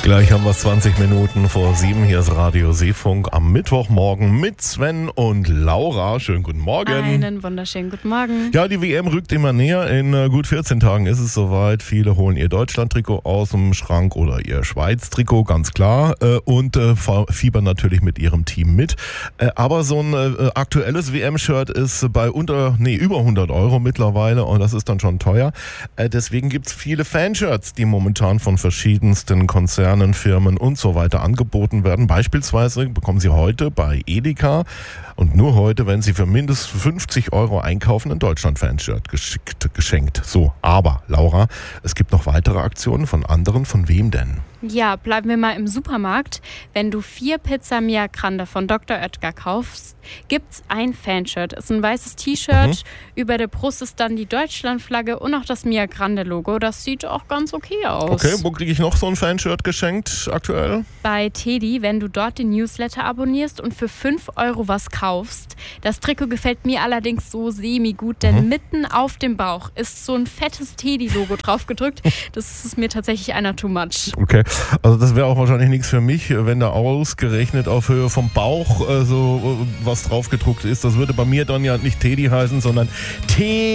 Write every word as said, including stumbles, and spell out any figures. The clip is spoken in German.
Gleich haben wir es zwanzig Minuten vor sieben. Hier ist Radio Seefunk am Mittwochmorgen mit Sven und Laura. Schönen guten Morgen. Einen wunderschönen guten Morgen. Ja, die W M rückt immer näher. In äh, gut vierzehn Tagen ist es soweit. Viele holen ihr Deutschland-Trikot aus dem Schrank oder ihr Schweiz-Trikot, ganz klar. Äh, und äh, fiebern natürlich mit ihrem Team mit. Äh, aber so ein äh, aktuelles W M-Shirt ist bei unter, nee, über hundert Euro mittlerweile und das ist dann schon teuer. Äh, deswegen gibt es viele Fanshirts, die momentan von verschiedensten Konzernen, Firmen und so weiter angeboten werden. Beispielsweise bekommen Sie heute bei Edeka und nur heute, wenn Sie für mindestens fünfzig Euro einkaufen, ein Deutschland-Fanshirt geschickt, geschenkt. So, aber Laura, es gibt noch weitere Aktionen von anderen. Von wem denn? Ja, bleiben wir mal im Supermarkt. Wenn du vier Pizza Mia Grande von Doktor Oetker kaufst, gibt's ein Fanshirt. Ist ein weißes T-Shirt. Mhm. Über der Brust ist dann die Deutschlandflagge und auch das Mia Grande Logo. Das sieht auch ganz okay aus. Okay, wo kriege ich noch so ein Fanshirt geschenkt aktuell? Bei Teddy, wenn du dort den Newsletter abonnierst und für fünf Euro was kaufst. Das Trikot gefällt mir allerdings so semi-gut, denn mhm. mitten auf dem Bauch ist so ein fettes Teddy-Logo drauf gedrückt. Das ist mir tatsächlich einer too much. Okay, also das wäre auch wahrscheinlich nichts für mich, wenn da ausgerechnet auf Höhe vom Bauch äh, so was drauf gedruckt ist. Das würde bei mir dann ja nicht Teddy heißen, sondern T.